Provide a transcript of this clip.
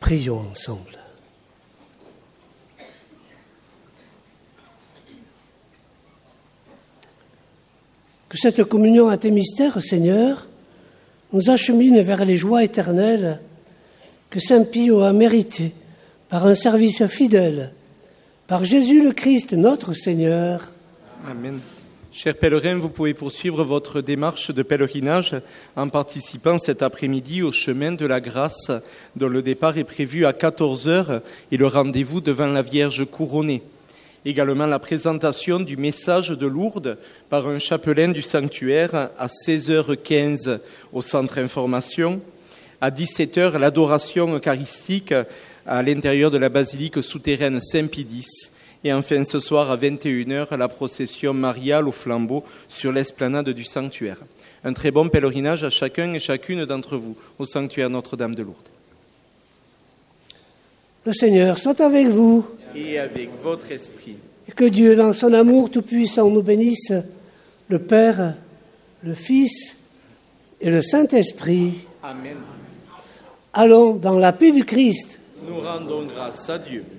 Prions ensemble. Que cette communion à tes mystères, Seigneur, nous achemine vers les joies éternelles que saint Pie a méritées par un service fidèle, par Jésus le Christ, notre Seigneur. Amen. Chers pèlerins, vous pouvez poursuivre votre démarche de pèlerinage en participant cet après-midi au chemin de la grâce dont le départ est prévu à 14h et le rendez-vous devant la Vierge couronnée. Également la présentation du message de Lourdes par un chapelain du sanctuaire à 16h15 au centre information. À 17h, l'adoration eucharistique à l'intérieur de la basilique souterraine Saint-Pie X. Et enfin, ce soir, à 21h, la procession mariale au flambeau sur l'esplanade du sanctuaire. Un très bon pèlerinage à chacun et chacune d'entre vous au sanctuaire Notre-Dame de Lourdes. Le Seigneur soit avec vous. Et avec votre esprit. Et que Dieu, dans son amour tout-puissant, nous bénisse, le Père, le Fils et le Saint-Esprit. Amen. Allons dans la paix du Christ. Nous rendons grâce à Dieu.